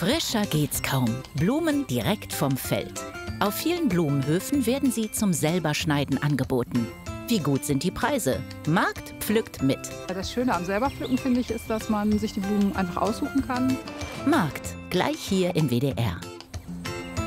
Frischer geht's kaum. Blumen direkt vom Feld. Auf vielen Blumenhöfen werden sie zum Selberschneiden angeboten. Wie gut sind die Preise? Markt pflückt mit. Das Schöne am Selberpflücken, finde ich, ist, dass man sich die Blumen einfach aussuchen kann. Markt, gleich hier im WDR.